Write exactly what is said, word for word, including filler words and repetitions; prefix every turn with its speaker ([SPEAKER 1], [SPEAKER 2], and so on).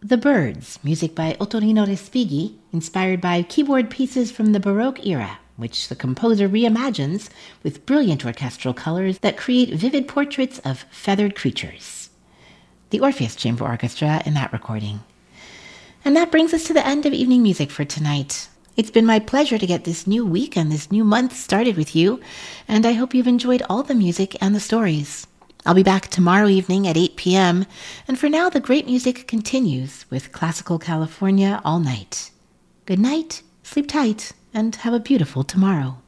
[SPEAKER 1] The Birds, music by Ottorino Respighi, inspired by keyboard pieces from the Baroque era, which the composer reimagines with brilliant orchestral colors that create vivid portraits of feathered creatures. The Orpheus Chamber Orchestra in that recording. And that brings us to the end of evening music for tonight. It's been my pleasure to get this new week and this new month started with you, and I hope you've enjoyed all the music and the stories. I'll be back tomorrow evening at eight p.m., and for now the great music continues with Classical California all night. Good night, sleep tight, and have a beautiful tomorrow.